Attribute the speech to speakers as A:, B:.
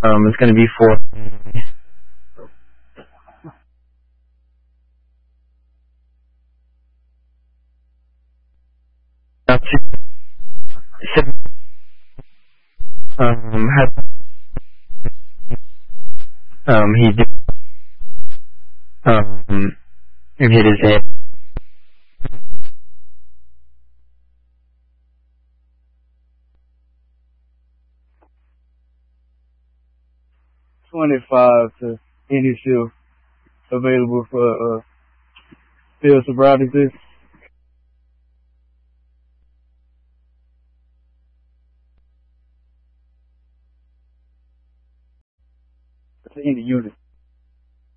A: It's going to be for have he did and hit his head.
B: $25 to any shift available for field sobriety test. To any unit.